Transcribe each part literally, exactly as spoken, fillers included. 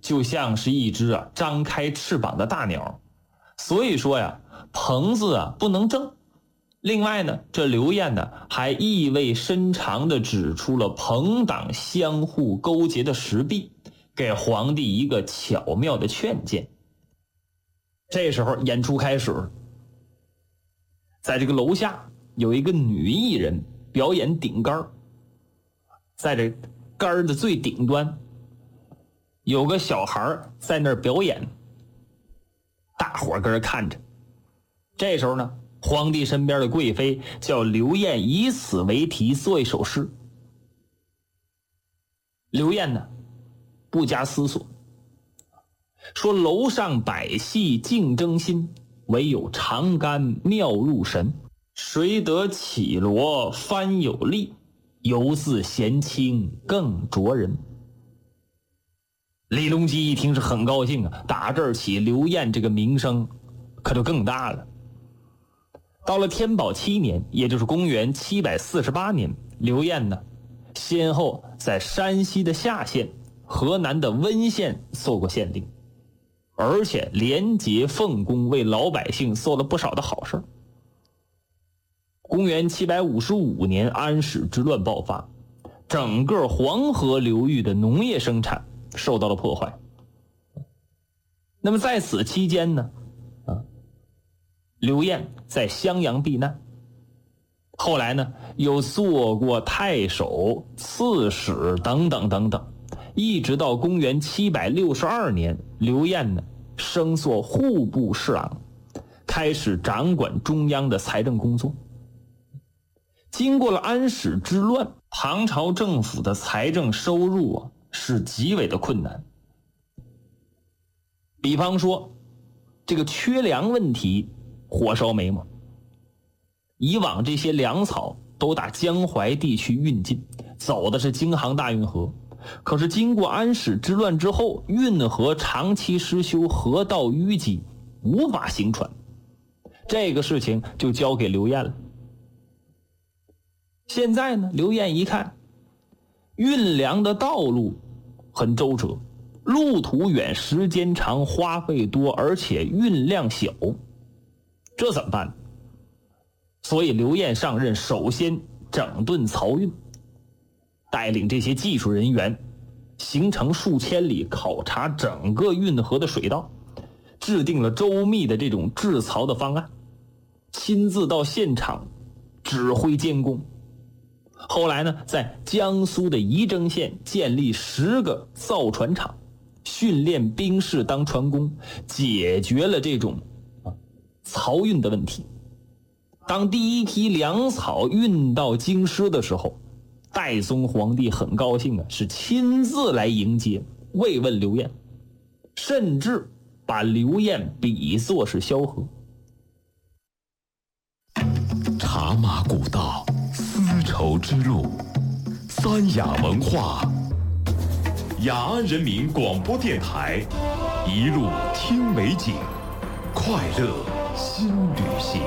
就像是一只啊张开翅膀的大鸟。所以说呀，棚字啊不能正。另外呢，这刘晏呢还意味深长地指出了朋党相互勾结的实弊，给皇帝一个巧妙的劝谏。这时候演出开始了，在这个楼下有一个女艺人表演顶杆，在这杆的最顶端有个小孩在那儿表演，大伙跟着看着。这时候呢，皇帝身边的贵妃叫刘晏以此为题做一首诗。刘晏呢不加思索，说楼上百戏竞争心，唯有长干妙入神。谁得绮罗翻有力，犹自贤卿更着人。李隆基一听是很高兴啊，打这儿起刘晏这个名声可就更大了。到了天宝七年，也就是公元七百四十八年，刘晏呢先后在山西的夏县、河南的温县做过县令，而且廉洁奉公，为老百姓做了不少的好事。公元七百五十五年，安史之乱爆发，整个黄河流域的农业生产受到了破坏。那么在此期间呢，啊，刘晏在襄阳避难，后来呢又做过太守、刺史等等等等，一直到公元七百六十二年，刘晏呢升做户部侍郎，开始掌管中央的财政工作。经过了安史之乱，唐朝政府的财政收入啊是极为的困难。比方说这个缺粮问题火烧眉毛，以往这些粮草都打江淮地区运进，走的是京杭大运河，可是经过安史之乱之后，运河长期失修，河道淤积，无法行船。这个事情就交给刘晏了。现在呢，刘晏一看运粮的道路很周折，路途远，时间长，花费多，而且运量小，这怎么办？所以刘晏上任，首先整顿漕运，带领这些技术人员行程数千里，考察整个运河的水道，制定了周密的这种制漕的方案，亲自到现场指挥监工。后来呢，在江苏的仪征县建立十个造船厂，训练兵士当船工，解决了这种啊漕运的问题。当第一批粮草运到京师的时候，代宗皇帝很高兴啊，是亲自来迎接，慰问刘晏，甚至把刘晏比作是萧何。 茶马古道，丝绸之路，三雅文化，雅安人民广播电台，一路听美景，快乐新旅行。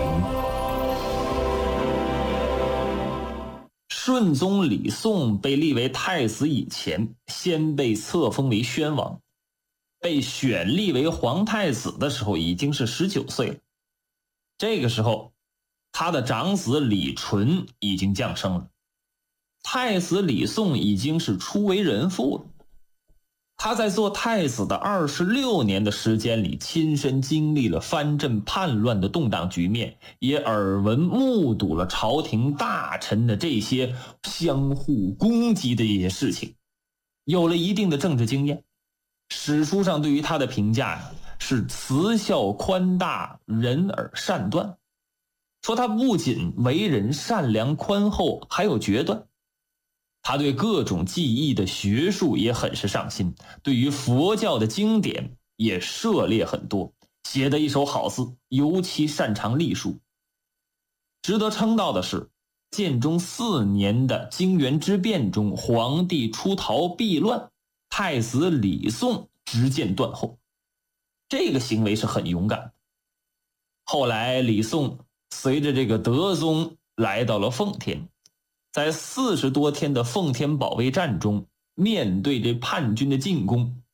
顺宗李诵被立为太子以前，先被册封为宣王，被选立为皇太子的时候已经是十九岁了。这个时候他的长子李纯已经降生了，太子李诵已经是初为人父了。他在做太子的二十六年的时间里，亲身经历了藩镇叛乱的动荡局面，也耳闻目睹了朝廷大臣的这些相互攻击的一些事情，有了一定的政治经验。史书上对于他的评价呀，是慈孝宽大，仁而善断，说他不仅为人善良宽厚，还有决断。他对各种技艺的学术也很是上心，对于佛教的经典也涉猎很多，写得一手好字，尤其擅长隶书。值得称道的是，建中四年的经元之变中，皇帝出逃避乱，太子李诵执剑断后，这个行为是很勇敢的。后来李诵随着这个德宗来到了奉天，在四十多天的奉天保卫战中，面对这叛军的进攻，